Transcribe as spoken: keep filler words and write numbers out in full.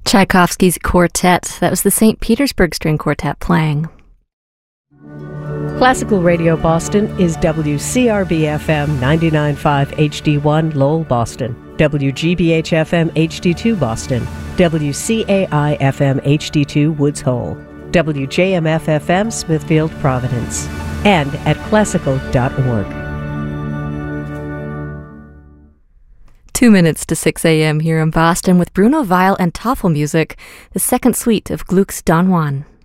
Tchaikovsky's Quartet. That was the Saint Petersburg String Quartet playing. Classical Radio Boston is W C R B F M ninety-nine point five H D one Lowell, Boston, W G B H F M H D two Boston, W C A I F M H D two Woods Hole, W J M F F M Smithfield, Providence, and at classical dot org. Two minutes to six a.m. here in Boston with Bruno Weil and Tafelmusik, the second suite of Gluck's Don Juan.